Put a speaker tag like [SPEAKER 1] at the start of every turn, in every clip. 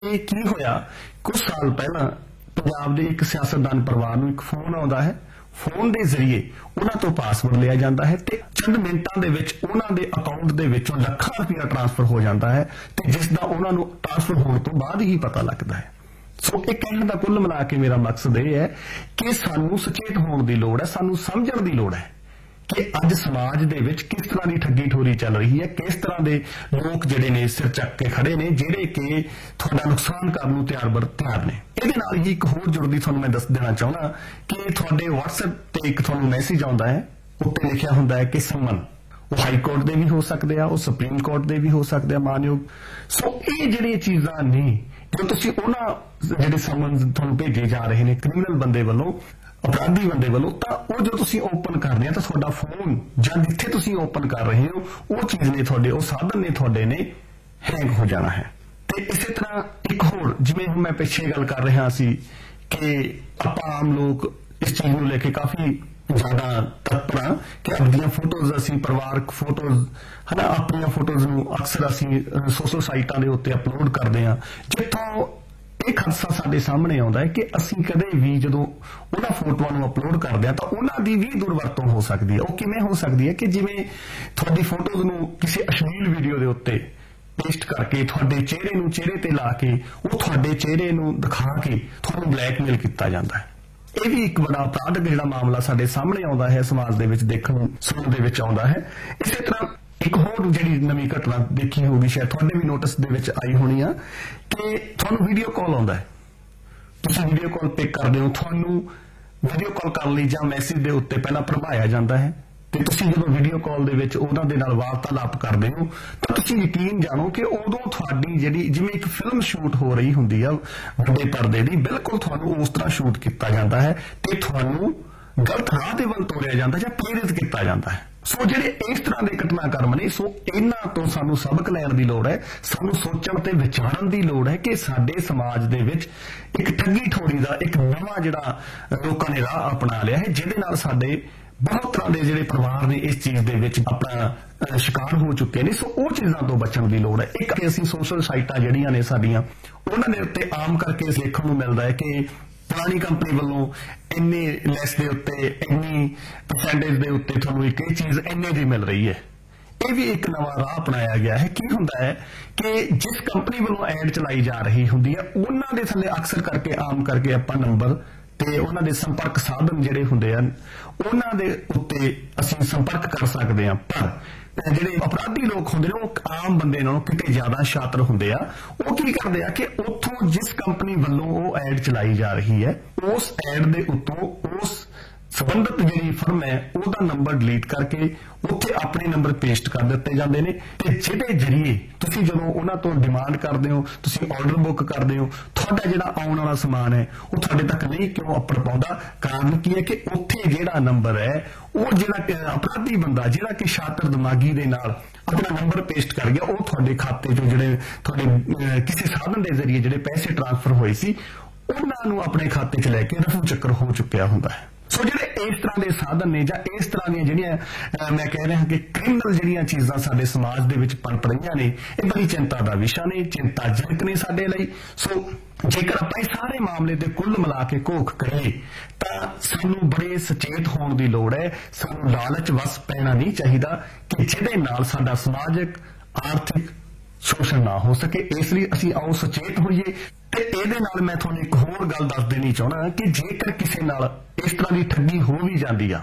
[SPEAKER 1] ਇਹ ਕੀ ਹੋਇਆ, ਕੁਝ ਸਾਲ ਪਹਿਲਾਂ ਪੰਜਾਬ ਦੇ ਇੱਕ ਸਿਆਸਤਦਾਨ ਪਰਿਵਾਰ ਨੂੰ ਇੱਕ ਫੋਨ ਆਉਂਦਾ ਹੈ। ਫੋਨ ਦੇ ਜ਼ਰੀਏ ਉਹਨਾਂ ਤੋਂ ਪਾਸਵਰਡ ਲਿਆ ਜਾਂਦਾ ਹੈ ਤੇ ਚੰਦ ਮਿੰਟਾਂ ਦੇ ਵਿੱਚ ਉਹਨਾਂ ਦੇ ਅਕਾਊਂਟ ਦੇ ਵਿੱਚੋਂ ਲੱਖਾਂ ਰੁਪਇਆ ਟ੍ਰਾਂਸਫਰ ਹੋ ਜਾਂਦਾ ਹੈ ਤੇ ਜਿਸ ਦਾ ਉਹਨਾਂ ਨੂੰ ਟ੍ਰਾਂਸਫਰ ਹੋਣ ਤੋਂ ਬਾਅਦ ਹੀ ਪਤਾ ਲੱਗਦਾ ਹੈ। ਸੋ ਇਹ ਕਹਿਣ ਦਾ ਕੁੱਲ ਮਿਲਾ ਕੇ ਮੇਰਾ ਮਕਸਦ ਇਹ ਹੈ ਕਿ ਸਾਨੂੰ ਸੁਚੇਤ ਹੋਣ ਦੀ ਲੋੜ ਹੈ, ਸਾਨੂੰ ਸਮਝਣ ਦੀ ਲੋੜ ਹੈ ਕਿ ਅੱਜ ਸਮਾਜ ਦੇ ਵਿੱਚ ਕਿਸ ਤਰ੍ਹਾਂ ਦੀ ਠੱਗੀ ਠੋਰੀ ਚੱਲ ਰਹੀ ਹੈ, ਕਿਸ ਤਰ੍ਹਾਂ ਦੇ ਲੋਕ ਜਿਹੜੇ ਨੇ ਸਿਰ ਚੱਕ ਕੇ ਖੜੇ ਨੇ ਜਿਹੜੇ ਕਿ ਤੁਹਾਡਾ ਨੁਕਸਾਨ ਕਰਨ ਨੂੰ ਤਿਆਰ ਨੇ। ਇਹਦੇ ਨਾਲ ਹੀ ਇੱਕ ਹੋਰ ਜੁੜਦੀ ਤੁਹਾਨੂੰ ਮੈਂ ਦੱਸ ਦੇਣਾ ਚਾਹੁੰਦਾ ਕਿ ਤੁਹਾਡੇ WhatsApp ਤੇ ਇੱਕ ਤੁਹਾਨੂੰ ਮੈਸੇਜ ਆਉਂਦਾ ਹੈ, ਉੱਤੇ ਲਿਖਿਆ ਹੁੰਦਾ ਹੈ ਕਿ ਸਮਨ, ਉਹ ਹਾਈ ਕੋਰਟ ਦੇ ਵੀ ਹੋ ਸਕਦੇ ਆ, ਉਹ ਸੁਪਰੀਮ ਕੋਰਟ ਦੇ ਵੀ ਹੋ ਸਕਦੇ ਆ ਮਾਨਯੋਗ। ਸੋ ਇਹ ਜਿਹੜੀਆਂ ਚੀਜ਼ਾਂ ਨੇ ਜੋ ਤੁਸੀਂ ਉਹਨਾਂ ਜਿਹੜੇ ਸਮਨ ਤੁਹਾਨੂੰ ਭੇਜੇ ਜਾ ਰਹੇ ਨੇ ਕ੍ਰਿਮੀਨਲ ਬੰਦੇ ਵੱਲੋਂ, ਅਪਰਾਧੀ ਬੰਦੇ ਵੱਲੋਂ, ਤਾਂ ਉਹ ਜੋ ਤੁਸੀਂ ਓਪਨ ਕਰਦੇ ਆ ਤਾਂ ਤੁਹਾਡਾ ਫੋਨ ਜਾਂ ਜਿੱਥੇ ਤੁਸੀਂ ਓਪਨ ਕਰ ਰਹੇ ਹੋ ਉਹ ਚੀਜ਼ ਨੇ ਤੁਹਾਡੇ, ਉਹ ਸਾਧਨ ਨੇ ਤੁਹਾਡੇ ਨੇ ਹੈਂਗ ਹੋ ਜਾਣਾ ਹੈ। ਤੇ ਇਸੇ ਤਰ੍ਹਾਂ ਇੱਕ ਹੋਰ, ਜਿਵੇਂ ਹੁਣ ਮੈਂ ਪਿੱਛੇ ਗੱਲ ਕਰ ਰਿਹਾ ਸੀ ਕਿ ਆਪਾਂ ਆਮ ਲੋਕ ਇਸ ਚੀਜ਼ ਨੂੰ ਲੈ ਕੇ ਕਾਫੀ ਜ਼ਿਆਦਾ ਤਤਪਰ ਹਾਂ ਕਿ ਆਪਣੀਆਂ ਫੋਟੋਜ਼, ਅਸੀਂ ਪਰਿਵਾਰਕ ਫੋਟੋਜ਼ ਹਨਾ, ਆਪਣੀਆਂ ਫੋਟੋਜ਼ ਨੂੰ ਅਕਸਰ ਅਸੀਂ ਸੋਸ਼ਲ ਸਾਈਟਾਂ ਦੇ ਉੱਤੇ ਅਪਲੋਡ ਕਰਦੇ ਹਾਂ, ਜਿੱਥੋਂ ਇਹ ਖਦਸ਼ਾ ਸਾਡੇ ਸਾਹਮਣੇ ਆਉਂਦਾ ਹੈ ਕਿ ਅਸੀਂ ਕਦੇ ਵੀ ਜਦੋਂ ਉਹਨਾਂ ਫੋਟੋਆਂ ਨੂੰ ਅਪਲੋਡ ਕਰਦੇ ਹਾਂ ਤਾਂ ਉਹਨਾਂ ਦੀ ਵੀ ਦੁਰਵਰਤੋਂ ਹੋ ਸਕਦੀ ਹੈ। ਉਹ ਕਿਵੇਂ ਹੋ ਸਕਦੀ ਹੈ ਕਿ ਜਿਵੇਂ ਤੁਹਾਡੀ ਫੋਟੋਜ਼ ਨੂੰ ਕਿਸੇ ਅਸ਼ਲੀਲ ਵੀਡੀਓ ਦੇ ਉੱਤੇ ਪੇਸਟ ਕਰਕੇ ਤੁਹਾਡੇ ਚਿਹਰੇ ਨੂੰ ਚਿਹਰੇ ਤੇ ਲਾ ਕੇ ਉਹ ਤੁਹਾਡੇ ਚਿਹਰੇ ਨੂੰ ਦਿਖਾ ਕੇ ਤੁਹਾਨੂੰ ਬਲੈਕਮੇਲ ਕੀਤਾ ਜਾਂਦਾ ਹੈ। ਇਹ ਵੀ ਇੱਕ ਬੜਾ ਅਪਰਾਧਕ ਜਿਹੜਾ ਮਾਮਲਾ ਸਾਡੇ ਸਾਹਮਣੇ ਆਉਂਦਾ ਹੈ, ਸਮਾਜ ਦੇ ਵਿੱਚ ਦੇਖਣ ਸੁਣਨ ਦੇ ਵਿੱਚ ਆਉਂਦਾ ਹੈ। ਇਸੇ ਤਰ੍ਹਾਂ ਇੱਕ ਹੋਰ ਜਿਹੜੀ ਨਵੀਂ ਘਟਨਾ ਦੇਖੀ ਹੋਊਗੀ, ਸ਼ਾਇਦ ਤੁਹਾਡੇ ਵੀ ਨੋਟਿਸ ਦੇ ਵਿੱਚ ਆਈ ਹੋਣੀ ਆ, ਕਿ ਤੁਹਾਨੂੰ ਵੀਡੀਓ ਕਾਲ ਆਉਂਦਾ ਹੈ, ਤੁਸੀਂ ਵੀਡੀਓ ਕਾਲ ਪਿਕ ਕਰਦੇ ਹੋ, ਤੁਹਾਨੂੰ ਵੀਡੀਓ ਕਾਲ ਕਰਨ ਲਈ ਜਾਂ ਮੈਸੇਜ ਦੇ ਉੱਤੇ ਪਹਿਲਾਂ ਭਰਮਾਇਆ ਜਾਂਦਾ ਹੈ ਤੇ ਤੁਸੀਂ ਜਦੋਂ ਵੀਡੀਓ ਕਾਲ ਦੇ ਵਿੱਚ ਉਹਨਾਂ ਦੇ ਨਾਲ ਵਾਰਤਾਲਾਪ ਕਰਦੇ ਹੋ ਤਾਂ ਤੁਸੀਂ ਯਕੀਨ ਜਾਣੋ ਕਿ ਉਦੋਂ ਤੁਹਾਡੀ ਜਿਹੜੀ ਜਿਵੇਂ ਇੱਕ ਫਿਲਮ ਸ਼ੂਟ ਹੋ ਰਹੀ ਹੁੰਦੀ ਆ ਵੱਡੇ ਪਰਦੇ ਦੀ, ਬਿਲਕੁਲ ਤੁਹਾਨੂੰ ਉਸ ਤਰ੍ਹਾਂ ਸ਼ੂਟ ਕੀਤਾ ਜਾਂਦਾ ਹੈ ਤੇ ਤੁਹਾਨੂੰ ਗਲਤ ਰਾਹ ਦੇ ਵੱਲ ਤੋਰਿਆ ਜਾਂਦਾ ਜਾਂ ਪ੍ਰੇਰਿਤ ਕੀਤਾ ਜਾਂਦਾ ਹੈ। ਸੋ ਜਿਹੜੇ ਇਸ ਤਰ੍ਹਾਂ ਦੇ ਘਟਨਾਕ੍ਰਮ ਨੇ, ਸੋ ਇਹਨਾਂ ਤੋਂ ਸਾਨੂੰ ਸਬਕ ਲੈਣ ਦੀ ਲੋੜ ਹੈ, ਸਾਨੂੰ ਸੋਚਣ ਤੇ ਵਿਚਾਰਨ ਦੀ ਲੋੜ ਹੈ ਕਿ ਸਾਡੇ ਸਮਾਜ ਦੇ ਵਿੱਚ ਇੱਕ ਠੱਗੀ ਠੋਰੀ ਦਾ ਇੱਕ ਨਵਾਂ ਜਿਹੜਾ ਲੋਕਾਂ ਨੇ ਰਾਹ ਅਪਣਾ ਲਿਆ ਹੈ, ਜਿਹਦੇ ਨਾਲ ਸਾਡੇ ਬਹੁਤ ਤਰ੍ਹਾਂ ਦੇ ਜਿਹੜੇ ਪਰਿਵਾਰ ਨੇ ਇਸ ਚੀਜ਼ ਦੇ ਵਿੱਚ ਆਪਣਾ ਸ਼ਿਕਾਰ ਹੋ ਚੁੱਕੇ ਨੇ। ਸੋ ਉਹ ਚੀਜ਼ਾਂ ਤੋਂ ਬਚਣ ਦੀ ਲੋੜ ਹੈ। ਇੱਕ ਅਸੀਂ ਸੋਸ਼ਲ ਸਾਈਟਾਂ ਜਿਹੜੀਆਂ ਨੇ ਸਾਡੀਆਂ, ਉਹਨਾਂ ਦੇ ਉੱਤੇ ਆਮ ਕਰਕੇ ਦੇਖਣ ਨੂੰ ਮਿਲਦਾ ਹੈ ਕਿ ਪੁਰਾਣੀ ਕੰਪਨੀ ਵੱਲੋਂ ਇੰਨੇ ਲੈਸ ਦੇ ਉੱਤੇ, ਇੰਨੀ ਪਰਸੈਂਟੇਜ ਦੇ ਉੱਤੇ ਤੁਹਾਨੂੰ ਇੱਕ ਇਹ ਚੀਜ਼ ਇੰਨੇ ਦੀ ਮਿਲ ਰਹੀ ਹੈ। ਇਹ ਵੀ ਇੱਕ ਨਵਾਂ ਰਾਹ ਅਪਣਾਇਆ ਗਿਆ ਹੈ। ਕੀ ਹੁੰਦਾ ਹੈ ਕਿ ਜਿਸ ਕੰਪਨੀ ਵੱਲੋਂ ਐਡ ਚਲਾਈ ਜਾ ਰਹੀ ਹੁੰਦੀ ਹੈ ਉਹਨਾਂ ਦੇ ਥੱਲੇ ਅਕਸਰ ਕਰਕੇ ਆਮ ਕਰਕੇ ਆਪਾਂ ਨੰਬਰ ਤੇ ਉਹਨਾਂ ਦੇ ਸੰਪਰਕ ਸਾਧਨ ਜਿਹੜੇ ਹੁੰਦੇ ਹਨ ਉਹਨਾਂ ਦੇ ਉੱਤੇ ਅਸੀਂ ਸੰਪਰਕ ਕਰ ਸਕਦੇ ਹਾਂ, ਪਰ ਜਿਹੜੇ ਅਪਰਾਧੀ ਲੋਕ ਹੁੰਦੇ ਨੇ ਉਹ ਆਮ ਬੰਦੇ ਨਾਲੋਂ ਕਿਤੇ ਜ਼ਿਆਦਾ ਸ਼ਾਤਰ ਹੁੰਦੇ ਆ। ਉਹ ਕੀ ਕਰਦੇ ਆ ਕਿ ਉੱਥੋਂ ਜਿਸ ਕੰਪਨੀ ਵੱਲੋਂ ਉਹ ਐਡ ਚਲਾਈ ਜਾ ਰਹੀ ਹੈ ਉਸ ਐਡ ਦੇ ਉੱਤੋਂ ਉਸ ਸੰਬੰਧਿਤ ਜਿਹੜੀ ਫਰਮ ਹੈ ਉਹਦਾ ਨੰਬਰ ਡਿਲੀਟ ਕਰਕੇ ਉੱਥੇ ਆਪਣੇ ਨੰਬਰ ਪੇਸਟ ਕਰ ਦਿੱਤੇ ਜਾਂਦੇ ਨੇ ਤੇ ਜਿਹਦੇ ਜਰੀਏ ਤੁਸੀਂ ਜਦੋਂ ਉਹਨਾਂ ਤੋਂ ਡਿਮਾਂਡ ਕਰਦੇ ਹੋ, ਤੁਸੀਂ ਆਰਡਰ ਬੁੱਕ ਕਰਦੇ ਹੋ, ਤੁਹਾਡਾ ਜਿਹੜਾ ਆਉਣ ਵਾਲਾ ਸਮਾਨ ਹੈ ਉਹ ਤੁਹਾਡੇ ਤੱਕ ਨਹੀਂ ਕਿਉਂ ਅੱਪੜ ਪਾਉਂਦਾ। ਕਾਰਨ ਕੀ ਹੈ ਕਿ ਉੱਥੇ ਜਿਹੜਾ ਨੰਬਰ ਹੈ ਉਹ ਜਿਹੜਾ ਅਪਰਾਧੀ ਬੰਦਾ ਜਿਹੜਾ ਕਿ ਸ਼ਾਤਰ ਦਿਮਾਗੀ ਦੇ ਨਾਲ ਆਪਣਾ ਨੰਬਰ ਪੇਸਟ ਕਰ ਗਿਆ, ਉਹ ਤੁਹਾਡੇ ਖਾਤੇ ਚੋਂ ਜਿਹੜੇ ਤੁਹਾਡੇ ਕਿਸੇ ਸਾਧਨ ਦੇ ਜ਼ਰੀਏ ਜਿਹੜੇ ਪੈਸੇ ਟ੍ਰਾਂਸਫਰ ਹੋਏ ਸੀ ਉਹਨਾਂ ਨੂੰ ਆਪਣੇ ਖਾਤੇ 'ਚ ਲੈ ਕੇ ਰਫੂ ਚੱਕਰ ਹੋ ਚੁੱਕਿਆ ਹੁੰਦਾ ਹੈ। ਸੋ ਜਿਹੜੇ ਇਸ ਤਰ੍ਹਾਂ ਦੇ ਸਾਧਨ ਨੇ ਜਾਂ ਇਸ ਤਰ੍ਹਾਂ ਦੀਆਂ ਜਿਹੜੀਆਂ ਮੈਂ ਕਹਿ ਰਿਹਾ ਕਿ ਕ੍ਰਿਮੀਨਲ ਜਿਹੜੀਆਂ ਚੀਜ਼ਾਂ ਸਾਡੇ ਸਮਾਜ ਦੇ ਵਿੱਚ ਪਨਪ ਰਹੀਆਂ ਨੇ, ਇਹ ਬੜੀ ਚਿੰਤਾ ਦਾ ਵਿਸ਼ਾ ਨੇ, ਚਿੰਤਾਜਨਕ ਨੇ ਸਾਡੇ ਲਈ। ਸੋ ਜੇਕਰ ਆਪਾਂ ਇਹ ਸਾਰੇ ਮਾਮਲੇ ਦੇ ਕੁੱਲ ਮਿਲਾ ਕੇ ਘੋਖ ਕਰੀਏ ਤਾਂ ਸਾਨੂੰ ਬੜੇ ਸੁਚੇਤ ਹੋਣ ਦੀ ਲੋੜ ਹੈ। ਸਾਨੂੰ ਲਾਲਚ ਵਸ ਪੈਣਾ ਨਹੀਂ ਚਾਹੀਦਾ ਕਿ ਜਿਹਦੇ ਨਾਲ ਸਾਡਾ ਸਮਾਜਿਕ ਆਰਥਿਕ ਸ਼ੋਸ਼ਣ ਨਾ ਹੋ ਸਕੇ। ਇਸ ਲਈ ਅਸੀਂ ਆਓ ਸੁਚੇਤ ਹੋਈਏ। ਤੇ ਇਹਦੇ ਨਾਲ ਮੈਂ ਤੁਹਾਨੂੰ ਇੱਕ ਹੋਰ ਗੱਲ ਦੱਸ ਦੇਣੀ ਚਾਹੁੰਦਾ ਕਿ ਜੇਕਰ ਕਿਸੇ ਨਾਲ ਇਸ ਤਰ੍ਹਾਂ ਦੀ ਠੱਗੀ ਹੋ ਵੀ ਜਾਂਦੀ ਆ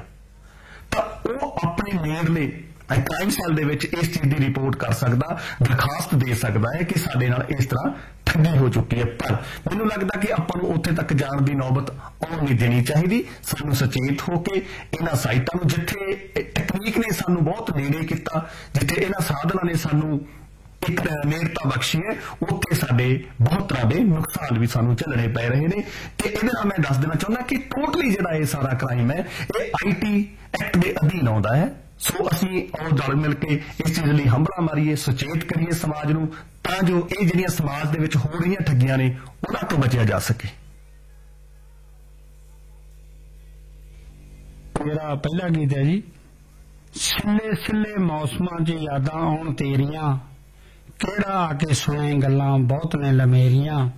[SPEAKER 1] ਤਾਂ ਉਹ ਆਪਣੇ ਨੇੜਲੇ ਕ੍ਰਾਈਮ ਸੈੱਲ ਦੇ ਵਿੱਚ ਇਸ ਚੀਜ਼ ਦੀ ਰਿਪੋਰਟ ਕਰ ਸਕਦਾ, ਦਰਖਾਸਤ ਦੇ ਸਕਦਾ ਹੈ ਕਿ ਸਾਡੇ ਨਾਲ ਇਸ ਤਰ੍ਹਾਂ ਠੱਗੀ ਹੋ ਚੁੱਕੀ ਹੈ। ਪਰ ਮੈਨੂੰ ਲੱਗਦਾ ਕਿ ਆਪਾਂ ਨੂੰ ਉੱਥੇ ਤੱਕ ਜਾਣ ਦੀ ਨੌਬਤ ਆਉਣ ਨਹੀਂ ਦੇਣੀ ਚਾਹੀਦੀ। ਸਾਨੂੰ ਸੁਚੇਤ ਹੋ ਕੇ ਇਹਨਾਂ ਸਾਈਟਾਂ ਨੂੰ, ਜਿੱਥੇ ਟੈਕਨੀਕ ਨੇ ਸਾਨੂੰ ਬਹੁਤ ਨੇੜੇ ਕੀਤਾ, ਜਿੱਥੇ ਇਹਨਾਂ ਸਾਧਨਾਂ ਨੇ ਸਾਨੂੰ ਇੱਕ ਨੇੜਤਾ ਬਖਸ਼ੀ ਹੈ, ਉੱਥੇ ਸਾਡੇ ਬਹੁਤ ਤਰ੍ਹਾਂ ਦੇ ਨੁਕਸਾਨ ਵੀ ਸਾਨੂੰ ਝੱਲਣੇ ਪੈ ਰਹੇ ਨੇ। ਤੇ ਇਹਦੇ ਨਾਲ ਮੈਂ ਦੱਸ ਦੇਣਾ ਚਾਹੁੰਦਾ ਕਿ ਟੋਟਲੀ ਜਿਹੜਾ ਇਹ ਸਾਰਾ ਕ੍ਰਾਈਮ ਹੈ ਇਹ IT ਐਕਟ ਦੇ ਅਧੀਨ ਆਉਂਦਾ ਹੈ। ਸੋ ਅਸੀਂ ਆਓ ਰਲ ਮਿਲ ਕੇ ਇਸ ਚੀਜ਼ ਲਈ ਹੰਭਲਾ ਮਾਰੀਏ, ਸੁਚੇਤ ਕਰੀਏ ਸਮਾਜ ਨੂੰ, ਤਾਂ ਜੋ ਇਹ ਜਿਹੜੀਆਂ ਸਮਾਜ ਦੇ ਵਿੱਚ ਹੋ ਰਹੀਆਂ ਠੱਗੀਆਂ ਨੇ ਉਹਨਾਂ ਤੋਂ ਬਚਿਆ ਜਾ ਸਕੇ।
[SPEAKER 2] ਮੇਰਾ ਪਹਿਲਾ ਗੀਤ ਹੈ ਜੀ, ਸਿੱਲੇ ਸਿੱਲੇ ਮੌਸਮਾਂ 'ਚ ਯਾਦਾਂ ਆਉਣ ਤੇਰੀਆਂ, ਕਿਹੜਾ ਆ ਕੇ ਸੁਣੇ ਗੱਲਾਂ ਬਹੁਤ ਨੇ ਲਮੇਰੀਆਂ।